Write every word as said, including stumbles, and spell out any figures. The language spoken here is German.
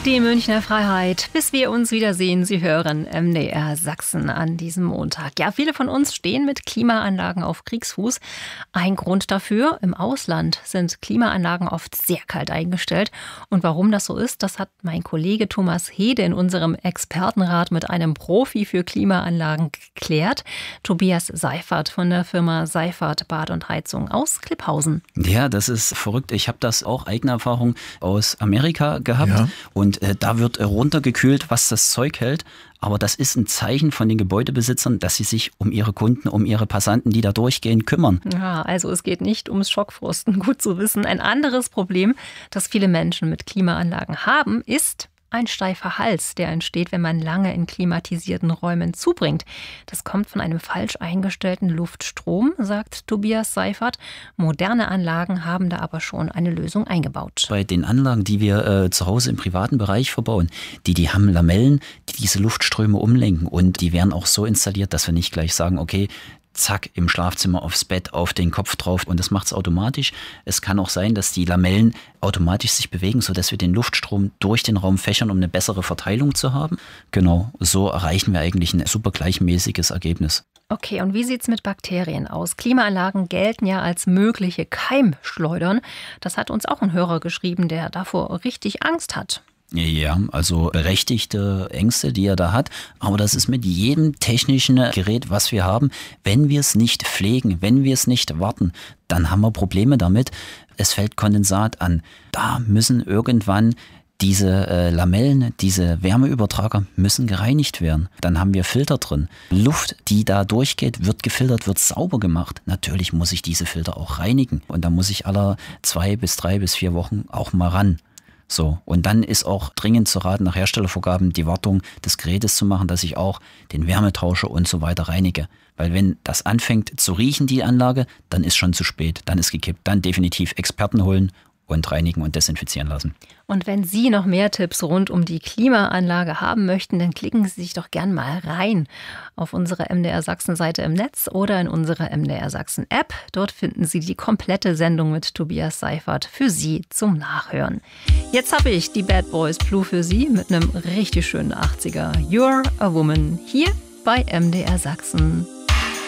die Münchner Freiheit. Bis wir uns wiedersehen, Sie hören M D R Sachsen an diesem Montag. Ja, viele von uns stehen mit Klimaanlagen auf Kriegsfuß. Ein Grund dafür: im Ausland sind Klimaanlagen oft sehr kalt eingestellt. Und warum das so ist, das hat mein Kollege Thomas Hede in unserem Expertenrat mit einem Profi für Klimaanlagen geklärt. Tobias Seifert von der Firma Seifert Bad und Heizung aus Klipphausen. Ja, das ist verrückt. Ich habe das auch eigene Erfahrung aus Amerika gehabt. Ja. Und äh, da wird äh, runtergekühlt, was das Zeug hält. Aber das ist ein Zeichen von den Gebäudebesitzern, dass sie sich um ihre Kunden, um ihre Passanten, die da durchgehen, kümmern. Ja, also es geht nicht ums Schockfrosten, gut zu wissen. Ein anderes Problem, das viele Menschen mit Klimaanlagen haben, ist ein steifer Hals, der entsteht, wenn man lange in klimatisierten Räumen zubringt. Das kommt von einem falsch eingestellten Luftstrom, sagt Tobias Seifert. Moderne Anlagen haben da aber schon eine Lösung eingebaut. Bei den Anlagen, die wir äh, zu Hause im privaten Bereich verbauen, die, die haben Lamellen, die diese Luftströme umlenken. Und die werden auch so installiert, dass wir nicht gleich sagen, okay, zack, im Schlafzimmer aufs Bett, auf den Kopf drauf, und das macht es automatisch. Es kann auch sein, dass die Lamellen automatisch sich bewegen, sodass wir den Luftstrom durch den Raum fächern, um eine bessere Verteilung zu haben. Genau, so erreichen wir eigentlich ein super gleichmäßiges Ergebnis. Okay, und wie sieht's mit Bakterien aus? Klimaanlagen gelten ja als mögliche Keimschleudern. Das hat uns auch ein Hörer geschrieben, der davor richtig Angst hat. Ja, also berechtigte Ängste, die er da hat. Aber das ist mit jedem technischen Gerät, was wir haben. Wenn wir es nicht pflegen, wenn wir es nicht warten, dann haben wir Probleme damit. Es fällt Kondensat an. Da müssen irgendwann diese äh, Lamellen, diese Wärmeübertrager müssen gereinigt werden. Dann haben wir Filter drin. Luft, die da durchgeht, wird gefiltert, wird sauber gemacht. Natürlich muss ich diese Filter auch reinigen. Und da muss ich alle zwei bis drei bis vier Wochen auch mal ran. So, und dann ist auch dringend zu raten, nach Herstellervorgaben die Wartung des Gerätes zu machen, dass ich auch den Wärmetauscher und so weiter reinige. Weil wenn das anfängt zu riechen, die Anlage, dann ist schon zu spät, dann ist gekippt. Dann definitiv Experten holen und reinigen und desinfizieren lassen. Und wenn Sie noch mehr Tipps rund um die Klimaanlage haben möchten, dann klicken Sie sich doch gern mal rein auf unsere M D R Sachsen-Seite im Netz oder in unsere M D R Sachsen-App. Dort finden Sie die komplette Sendung mit Tobias Seifert für Sie zum Nachhören. Jetzt habe ich die Bad Boys Blue für Sie mit einem richtig schönen achtziger. You're a Woman hier bei M D R Sachsen.